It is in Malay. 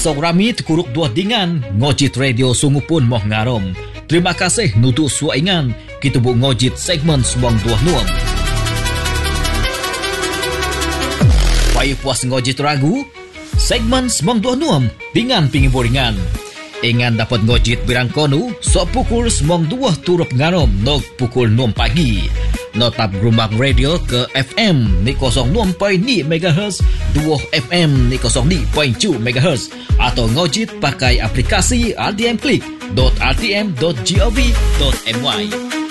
Pasok rami terkuruk dua dengan Ngojit Radio sungupun moh ngarom. Terima kasih nutu suaingan kita bu ngojit segmen semong dua nuam. Payu puas ngojit ragu segmen semong dua nuam dengan pinggiboringan. Ingan dapat ngojit birang konu so pukul semong dua turup ngarom nog pukul 6 pagi. Notap Gerumbang Radio ke FM ni 06.2 MHz, 2 FM ni 02.2 MHz atau ngojit pakai aplikasi RTM Click.rtm.gov.my.